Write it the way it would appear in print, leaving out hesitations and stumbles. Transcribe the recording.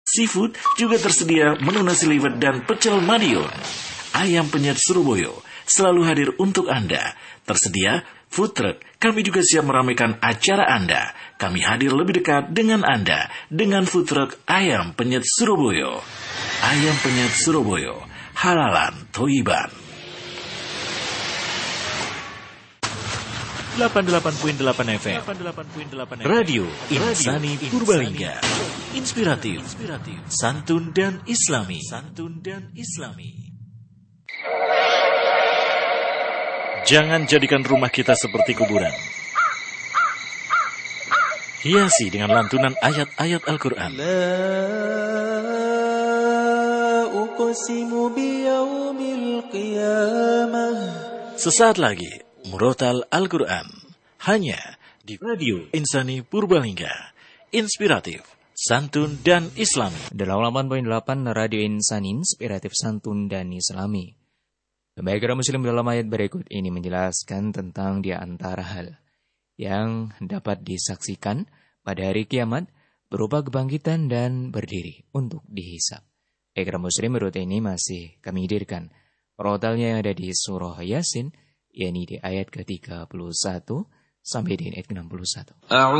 Seafood juga tersedia menu nasi liwet dan pecel Madiun. Ayam penyet Surabaya selalu hadir untuk Anda. Tersedia food truck. Kami juga siap meramaikan acara Anda. Kami hadir lebih dekat dengan Anda dengan food truck Ayam Penyet Surabaya. Ayam Penyet Surabaya, halalan Thoiban. 88.8 FM Radio Insani Purbalingga. Inspiratif, santun dan islami. Jangan jadikan rumah kita seperti kuburan. Hiasi dengan lantunan ayat-ayat Al-Quran. Sesaat lagi Murotal Al-Quran, hanya di Radio Insani Purbalingga. Inspiratif, santun dan islami. 88.8 Radio Insani, inspiratif, santun dan islami. Baiklah muslim, dalam ayat berikut ini menjelaskan tentang di antara hal yang dapat disaksikan pada hari kiamat berupa kebangkitan dan berdiri untuk dihisab. Baiklah muslim, berikut ini masih kami hadirkan rotalnya yang ada di surah Yasin, yakni di ayat ke-31 sampai di ayat ke-61.